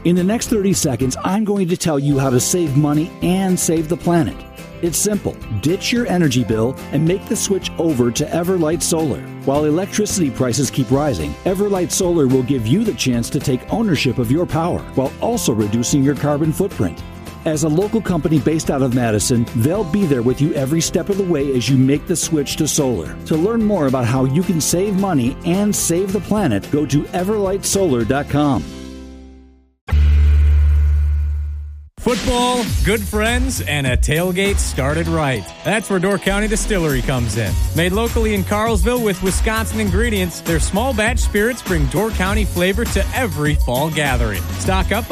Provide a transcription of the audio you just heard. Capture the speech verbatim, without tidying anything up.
In the next thirty seconds, I'm going to tell you how to save money and save the planet. It's simple. Ditch your energy bill and make the switch over to Everlight Solar. While electricity prices keep rising, Everlight Solar will give you the chance to take ownership of your power while also reducing your carbon footprint. As a local company based out of Madison, they'll be there with you every step of the way as you make the switch to solar. To learn more about how you can save money and save the planet, go to everlight solar dot com. Football, good friends, and a tailgate started right. That's where Door County Distillery comes in. Made locally in Carlsville with Wisconsin ingredients, their small batch spirits bring Door County flavor to every fall gathering. Stock up